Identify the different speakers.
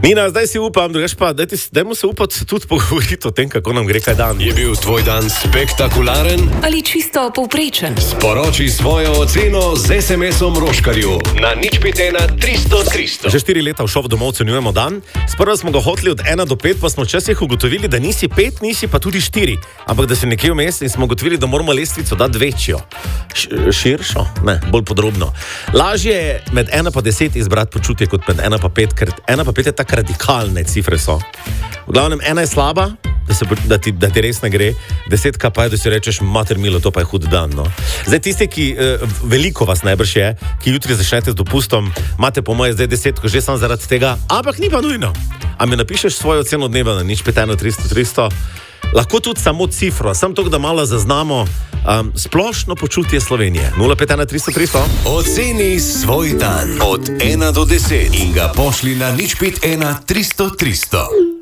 Speaker 1: Nina, zdaj si upam, drugač pa dajmo se upati tudi pogovoriti o tem, kako nam gre kaj dan.
Speaker 2: Je bil tvoj dan spektakularen
Speaker 3: ali čisto povprečen?
Speaker 2: Sporoči svojo oceno z SMS-om Roškarju na 051 300 300.
Speaker 1: Že 4 leta v šov domov ocenjujemo dan. Sprva smo ga hoteli od 1 do 5, pa smo včasih ugotovili, da nisi 5, nisi pa tudi 4. Ampak da si nekje vmes in smo ugotovili, da moramo lestvico dati večjo. Širšo? Ne, bolj podrobno. Lažje je med 1 pa 10 izbrati počutje kot med 1 pa 5, ker 1 pa 5 je tako radikalne cifre so. V glavnem, 1 je slaba, da ti res ne gre, 10 pa je, da si rečeš, mater milo, to pa je hud dan. No? Zdaj tisti, ki veliko vas najbrž je, ki jutri začnete z dopustom, imate po moje zdaj 10, že sam zaradi tega, ampak ni pa nujno. A mi napišeš svojo oceno dneva na 051 300 300, lahko tudi samo cifro, samo to, da malo zaznamo splošno počutje Slovenije. 051 300 300.
Speaker 2: Oceni svoj dan od 1 do 10 in ga pošli na 051 300 300.